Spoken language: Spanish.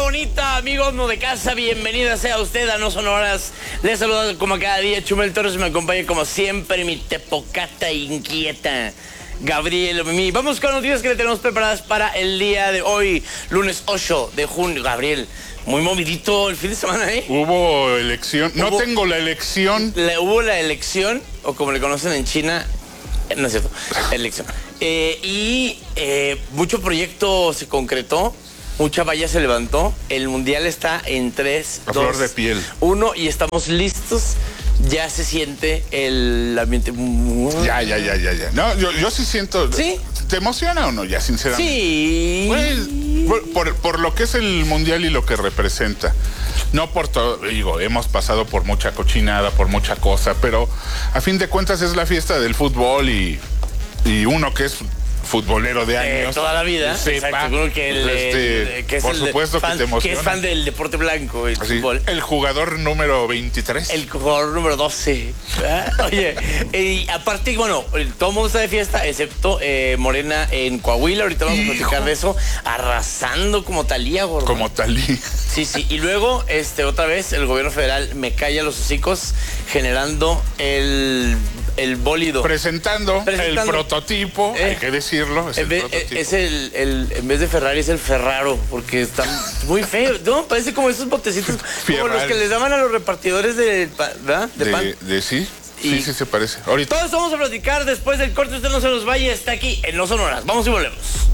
bonita, amigos no de casa, bienvenida sea usted a No Sonoras. Les saluda como cada día Chumel Torres y me acompaña como siempre mi tepocata inquieta, Gabriel Mimi. Vamos con noticias que le tenemos preparadas para el día de hoy, lunes 8 de junio. Gabriel, muy movidito el fin de semana, ¿eh? Hubo elección, no tengo la elección. Hubo la elección, o como le conocen en China, no es cierto, elección. Mucho proyecto se concretó. Mucha valla se levantó. El mundial está en 3, 2, flor de piel. 1 y estamos listos. Ya se siente el ambiente. Ya. No, yo sí siento. ¿Sí? ¿Te emociona o no ya, sinceramente? Sí. Pues, por lo que es el mundial y lo que representa. No por todo, digo, hemos pasado por mucha cochinada, por mucha cosa, pero a fin de cuentas es la fiesta del fútbol y uno que es futbolero de años. Toda la vida. Sepa, exacto, que es por supuesto fan, que te emociona. que es fan del deporte blanco, el fútbol. El jugador número 23. El jugador número 12. Oye, y aparte, bueno, todo el mundo está de fiesta, excepto Morena en Coahuila. Ahorita vamos a platicar de eso. Arrasando como Talía, gordo. Como Talía. Sí. Y luego, otra vez, el gobierno federal me calla los hocicos generando el bólido. Presentando el prototipo, hay que decirlo. En vez de Ferrari es el Ferraro, porque está muy feo. No, parece como esos botecitos, como los que les daban a los repartidores de pan. Sí, se parece. Ahorita. Todos vamos a platicar después del corte. Usted no se nos vaya, está aquí en No Sonoras. Vamos y volvemos.